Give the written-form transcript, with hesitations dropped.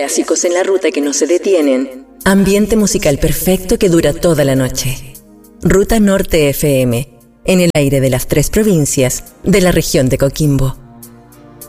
clásicos en la ruta que no se detienen. Ambiente musical perfecto que dura toda la noche. Ruta Norte FM, en el aire de las 3 provincias de la región de Coquimbo.